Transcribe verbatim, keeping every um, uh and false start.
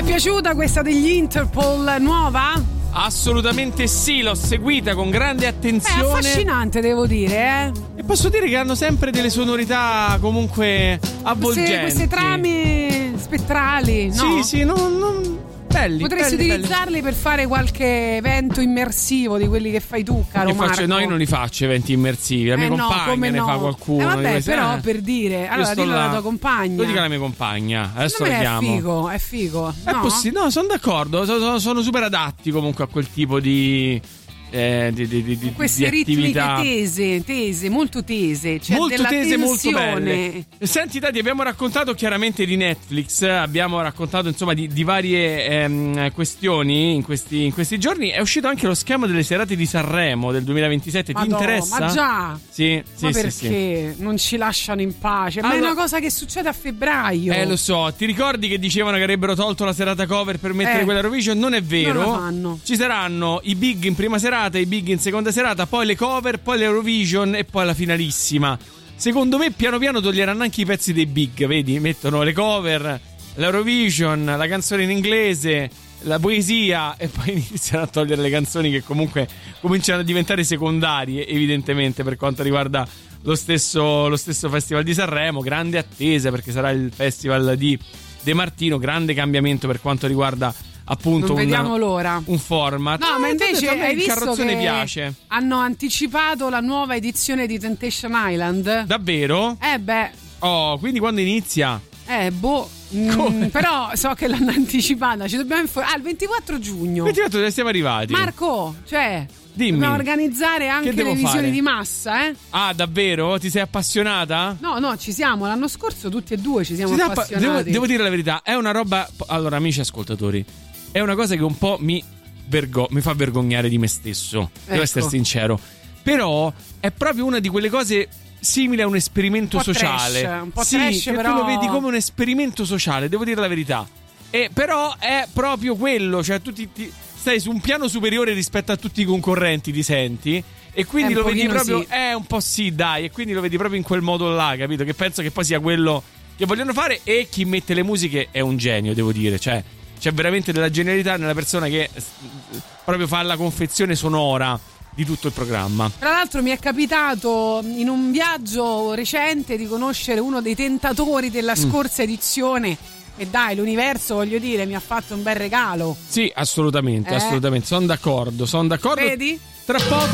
piaciuta questa degli Interpol nuova? Assolutamente sì, l'ho seguita con grande attenzione. È affascinante, devo dire, eh. E posso dire che hanno sempre delle sonorità comunque avvolgenti. Queste, queste trame spettrali, no? Sì, sì, non... non... Belli, Potresti belli, utilizzarli belli. per fare qualche evento immersivo di quelli che fai tu, caro Io faccio, Marco. no, io non li faccio eventi immersivi. La eh mia no, compagna come ne no. fa qualcuno. Eh vabbè, queste, però eh. per dire, allora dillo alla tua compagna. Lo dica alla mia compagna. Adesso la è chiamo. figo, è figo. È no? possibile, no, sono d'accordo. Sono, sono super adatti comunque a quel tipo di. Eh, di, di, di, queste di attività. ritmiche tese, tese, molto tese, cioè molto della tese, molto tensione. belle. Senti Tati, abbiamo raccontato chiaramente di Netflix, abbiamo raccontato insomma di, di varie ehm, questioni in questi, in questi giorni. È uscito anche lo schema delle serate di Sanremo del duemilaventisette. Madonna, ti interessa? Ma già. Sì, sì, ma sì, perché sì. non ci lasciano in pace? Allora, ma è una cosa che succede a febbraio. Eh, lo so. Ti ricordi che dicevano che avrebbero tolto la serata cover per mettere Eh, quella Eurovision? Non è vero. non la fanno. Ci saranno i big in prima serata, i big in seconda serata, poi le cover, poi l'Eurovision e poi la finalissima. Secondo me piano piano toglieranno anche i pezzi dei big, vedi? Mettono le cover, l'Eurovision, la canzone in inglese, la poesia e poi iniziano a togliere le canzoni che comunque cominciano a diventare secondarie, evidentemente, per quanto riguarda lo stesso, lo stesso Festival di Sanremo. Grande attesa perché sarà il festival di De Martino, grande cambiamento per quanto riguarda appunto non vediamo una, l'ora. un format. No, eh, ma invece detto, a me hai il visto carrozzone che piace. hanno anticipato la nuova edizione di Temptation Island? Davvero? Eh beh, Oh, quindi quando inizia? eh boh. Mm, però so che l'hanno anticipata, ci dobbiamo informare. Ah, il ventiquattro giugno. ventiquattro dove siamo arrivati? Marco, cioè, dimmi. dobbiamo organizzare anche devo le visioni fare? di massa, eh? Ah, davvero? Ti sei appassionata? No, no, ci siamo. L'anno scorso tutti e due ci siamo Ci sei appa- appassionati. devo, devo dire la verità, è una roba. Allora, amici ascoltatori, è una cosa che un po' mi, vergo- mi fa vergognare di me stesso. Devo Ecco. essere sincero. Però è proprio una di quelle cose simile a un esperimento Un po' sociale. trash, un po' sì, trash, che però tu lo vedi come un esperimento sociale, devo dire la verità. E però è proprio quello, cioè tu ti, ti stai su un piano superiore rispetto a tutti i concorrenti, ti senti? E quindi Eh, un lo vedi pochino proprio, sì. è un po' sì, dai, e quindi lo vedi proprio in quel modo là, capito? Che penso che poi sia quello che vogliono fare, e chi mette le musiche è un genio, devo dire, cioè c'è veramente della genialità nella persona che eh, proprio fa la confezione sonora di tutto il programma. Tra l'altro mi è capitato in un viaggio recente di conoscere uno dei tentatori della scorsa edizione e dai, l'universo, voglio dire, mi ha fatto un bel regalo. Sì, assolutamente, Eh. assolutamente, sono d'accordo, sono d'accordo. Vedi? Tra poco